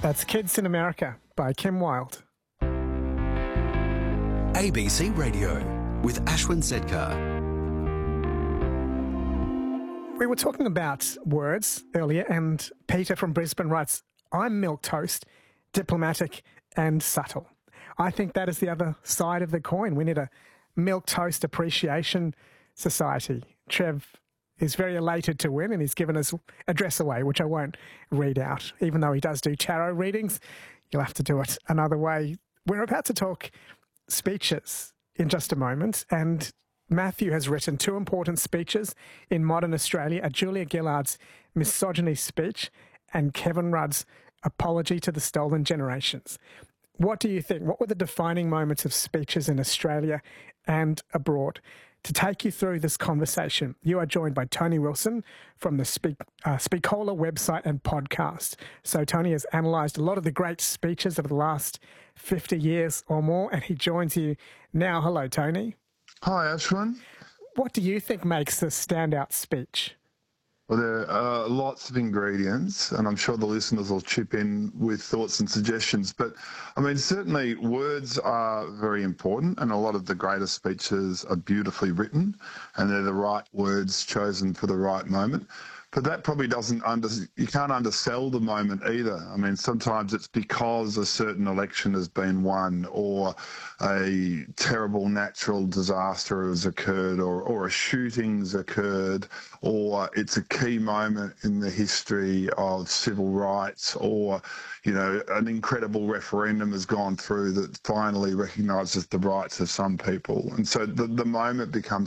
That's Kids in America by Kim Wilde. ABC Radio with Ashwin Sedkar. We were talking about words earlier, and Peter from Brisbane writes, I'm milquetoast, diplomatic and subtle. I think that is the other side of the coin. We need a milquetoast appreciation society. Trev is very elated to win, and he's given us Address Away, which I won't read out. Even though he does do tarot readings, you'll have to do it another way. We're about to talk speeches in just a moment, and Matthew has written two important speeches in modern Australia, a Julia Gillard's misogyny speech and Kevin Rudd's apology to the stolen generations. What do you think? What were the defining moments of speeches in Australia and abroad? To take you through this conversation, you are joined by Tony Wilson from the Speakola website and podcast. So Tony has analysed a lot of the great speeches of the last 50 years or more, and he joins you now. Hello, Tony. Hi, Ashwin. What do you think makes a standout speech? Well, there are lots of ingredients, and I'm sure the listeners will chip in with thoughts and suggestions. But, I mean, certainly words are very important, and a lot of the greatest speeches are beautifully written, and they're the right words chosen for the right moment. But that probably you can't undersell the moment either. I mean, sometimes it's because a certain election has been won, or a terrible natural disaster has occurred, or a shooting's occurred, or it's a key moment in the history of civil rights, or, you know, an incredible referendum has gone through that finally recognises the rights of some people. And so the moment becomes